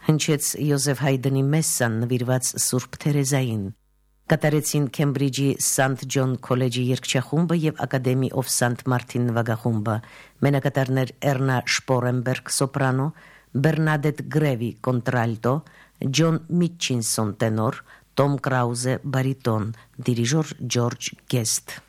հնչեց Յոզեֆ Հայդնի մեսսան նվիրված Սուրբ Թերեզային։ Կատարեցին Քեմբրիջի Սանտ Ջոն քոլեջի երգչախումբը եւ Ակադեմի of St. Martin նվագախումբը, մենակատարներ Էռնա Շպորենբերգ սոպրանո, Բերնադետ Գրևի կոնտրալտո, Ջոն Միթչինսոն տենոր, Տոմ Կրաուզե բարիտոն, դիրիժոր Ջորջ Գեստ։